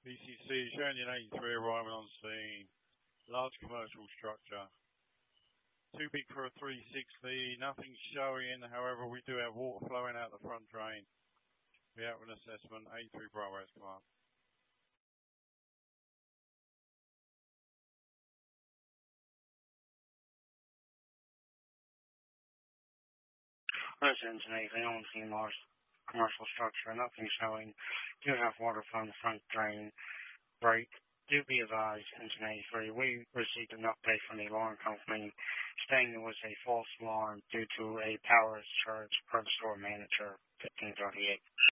BCC showing in 83 arriving on scene. Large commercial structure. Too big for a 360. Nothing showing. However, we do have water flowing out the front drain. We have an assessment. 83 Bravo has come up. Residents in 83 on scene, large commercial structure. Nothing showing. Do have water from the front drain. Break. Do be advised, Engine 83, we received an update from the alarm company stating there was a false alarm due to a power surge per store manager, 1538.